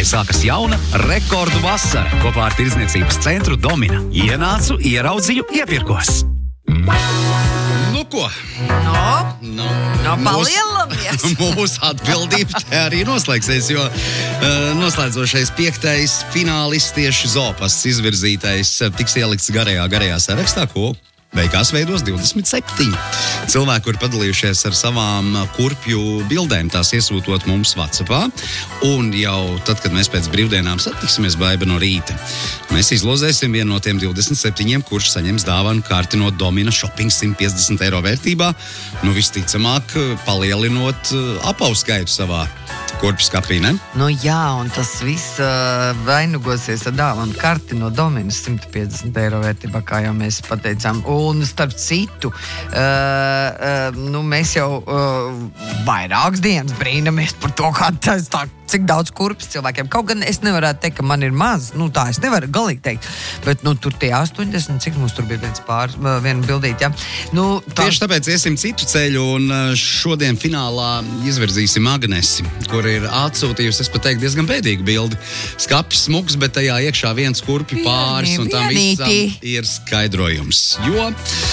lai sākas jauna rekordu vasara kopā ar tirdzniecības centru Domina. Ienācu, ieraudzīju, iepirkos. Nu ko? Palielamies. Mūsu atbildība te arī noslēgsies, jo noslēdzošais 5. finālists tieši Zoopasts izvirzītais tiks ielikts garajā sarakstā, ko beigās veidos 27. Cilvēki, kuri padalījušies ar savām kurpju bildēm, tās iesūtot mums WhatsAppā. Un jau tad, kad mēs pēc brīvdienām satiksimies Baiba no rīta, mēs izlozēsim vienu no tiem 27, kurš saņems dāvanu karti no Domina Shopping 150 eiro vērtībā. Nu, visticamāk, palielinot apavu skaitu savā kurpju skapī, ne? Nu jā, un tas viss vainagosies ar dāvanu karti no Dominas 150 eiro vērtībā, kā jau mēs pateicām. Un starp citu, mēs jau vairākas dienas brīnamies par to, kā tas tā, cik daudz kurpes cilvēkiem. Kaut gan es nevarētu teikt, ka man ir maz, tā es nevaru galīgi teikt, bet tur tie 80, cik mums tur bija viena bildīt, ja? Tieši tāpēc iesim citu ceļu, un šodien finālā izvirzīsim Agnesi, kur ir atsūtījusi, es pat teiktu, diezgan bēdīgu bildi. Skapis smuks, bet tajā iekšā viens kurpju pāris, un tam visam ir skaidrojums. Jo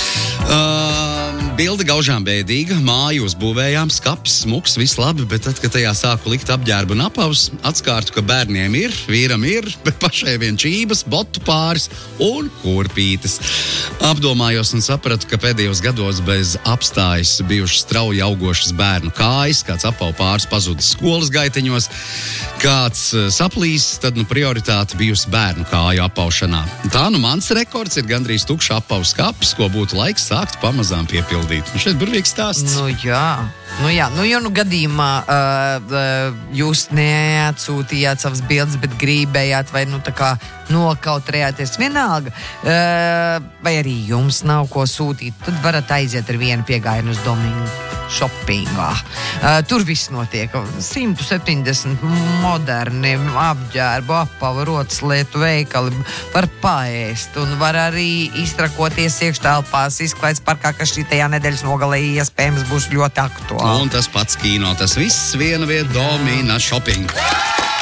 bilde gaužām bēdīga, māju uzbūvējām, skapis smuks, viss labi, bet tad, kad tajā sāku likt apģērbu un apavus, atskārtu, ka bērniem ir, vīram ir, bet pašai vien čības, botu pāris un kurpītes. Apdomājos un sapratu, ka pēdējos gados bez apstājas bijušas strauji augošas bērnu kājas, kāds apavu pāris pazudis skolas gaiteņos, kāds saplīs, tad prioritāte bijusi bērnu kāju apaušanā. Tā mans rekords ir gandrīz tukšs apavu skapis, ko būtu laiks sākt pamazām piepildīt. Un šeit burvīgs stāsts. Gadījumā jūs neatsūtījāt savas bildes, bet gribējāt vai tā kā nokautrējāties vienalga, vai arī jums nav ko sūtīt, tad varat aiziet ar vienu piegājienu uz Dominu shoppingā. Tur viss notiek. 170 moderni apģērbu, apavu, rotas lietu veikali, var paēst un var arī iztrakoties iekštelpās, izklaides parkā, kas šitajā nedēļas nogalē iespējams būs ļoti aktuāli. Un tas pats kino, tas viss viena vieta Domina Shopping.